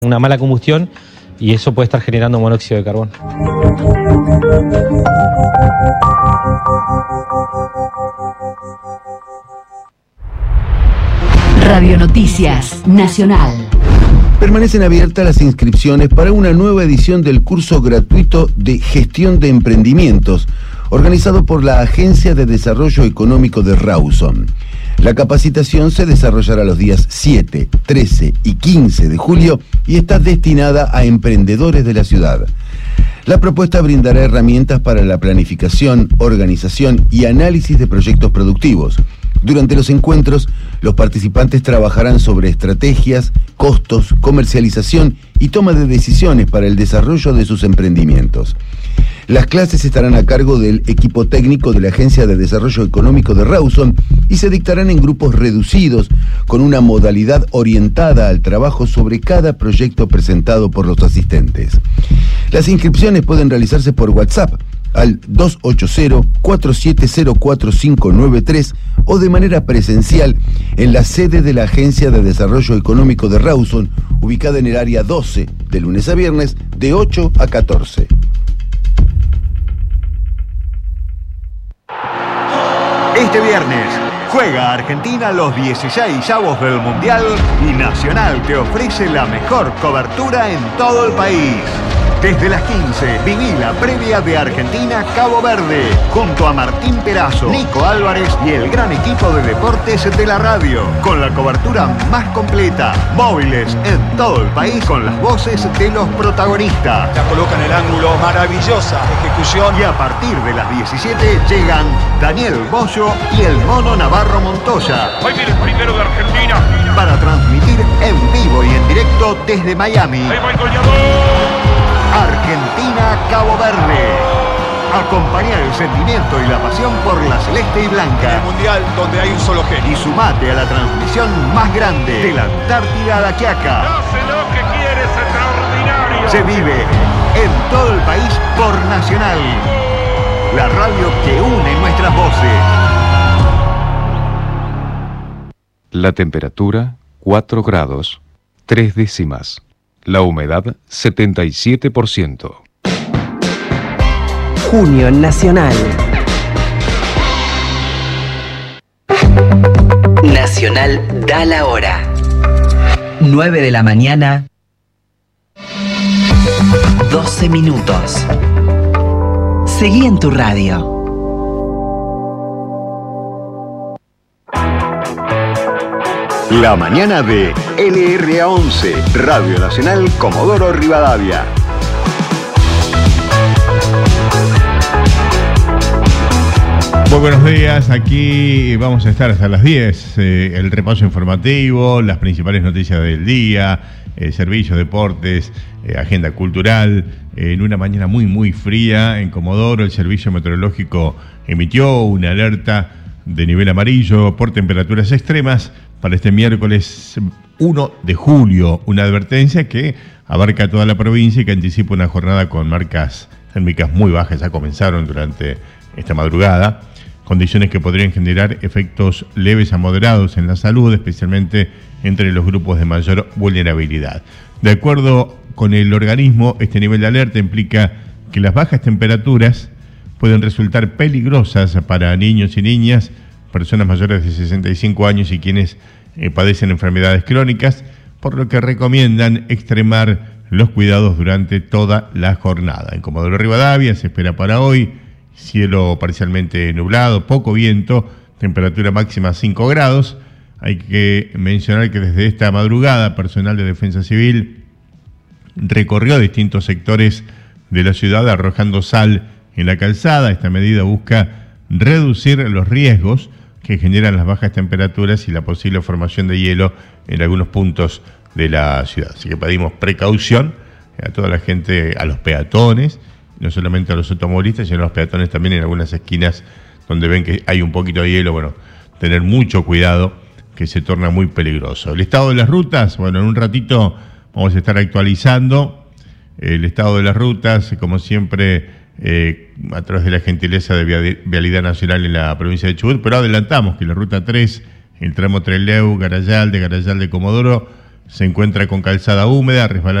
una mala combustión y eso puede estar generando monóxido de carbono. Radio Noticias Nacional. Permanecen abiertas las inscripciones para una nueva edición del curso gratuito de Gestión de Emprendimientos, organizado por la Agencia de Desarrollo Económico de Rawson. La capacitación se desarrollará los días 7, 13 y 15 de julio y está destinada a emprendedores de la ciudad. La propuesta brindará herramientas para la planificación, organización y análisis de proyectos productivos. Durante los encuentros, los participantes trabajarán sobre estrategias, costos, comercialización y toma de decisiones para el desarrollo de sus emprendimientos. Las clases estarán a cargo del equipo técnico de la Agencia de Desarrollo Económico de Rawson y se dictarán en grupos reducidos, con una modalidad orientada al trabajo sobre cada proyecto presentado por los asistentes. Las inscripciones pueden realizarse por WhatsApp al 280-4704-593 o de manera presencial en la sede de la Agencia de Desarrollo Económico de Rawson, ubicada en el área 12, de lunes a viernes, de 8 a 14. Este viernes juega Argentina los 16avos del Mundial y Nacional te ofrece la mejor cobertura en todo el país. Desde las 15, viví la previa de Argentina-Cabo Verde, junto a Martín Perazo, Nico Álvarez y el gran equipo de deportes de la radio, con la cobertura más completa, móviles en todo el país con las voces de los protagonistas. La coloca en el ángulo, maravillosa ejecución. Y a partir de las 17 llegan Daniel Bollo y el Mono Navarro Montoya. Ahí viene el primero de Argentina. Para transmitir en vivo y en directo desde Miami. Ahí va el goleador. Argentina-Cabo Verde. Acompaña el sentimiento y la pasión por la celeste y blanca. El mundial donde hay un solo genio. Y sumate a la transmisión más grande de la Antártida a la Quiaca. Hace lo que quiere, es extraordinario. Se vive en todo el país por Nacional. La radio que une nuestras voces. La temperatura 4 grados 3 décimas. La humedad 77%. Junio Nacional. Nacional da la hora. 9 de la mañana. 12 minutos. Seguí en tu radio. La mañana de LRA11, Radio Nacional Comodoro Rivadavia. Muy buenos días, aquí vamos a estar hasta las 10, el repaso informativo, las principales noticias del día, servicios, deportes, agenda cultural, en una mañana muy fría en Comodoro. El servicio meteorológico emitió una alerta de nivel amarillo por temperaturas extremas para este miércoles 1 de julio, una advertencia que abarca toda la provincia y que anticipa una jornada con marcas térmicas muy bajas, ya comenzaron durante esta madrugada, condiciones que podrían generar efectos leves a moderados en la salud, especialmente entre los grupos de mayor vulnerabilidad. De acuerdo con el organismo, este nivel de alerta implica que las bajas temperaturas pueden resultar peligrosas para niños y niñas, personas mayores de 65 años y quienes padecen enfermedades crónicas, por lo que recomiendan extremar los cuidados durante toda la jornada. En Comodoro Rivadavia se espera para hoy cielo parcialmente nublado, poco viento, temperatura máxima 5 grados. Hay que mencionar que desde esta madrugada personal de Defensa Civil recorrió distintos sectores de la ciudad arrojando sal en la calzada. Esta medida busca reducir los riesgos que generan las bajas temperaturas y la posible formación de hielo en algunos puntos de la ciudad. Así que pedimos precaución a toda la gente, a los peatones, no solamente a los automovilistas, sino a los peatones también en algunas esquinas donde ven que hay un poquito de hielo. Bueno, tener mucho cuidado, que se torna muy peligroso. El estado de las rutas, bueno, en un ratito vamos a estar actualizando el estado de las rutas, como siempre, a través de la gentileza de Vialidad Nacional en la provincia de Chubut, pero adelantamos que la ruta 3, el tramo Trelew, Garayalde, Comodoro, se encuentra con calzada húmeda,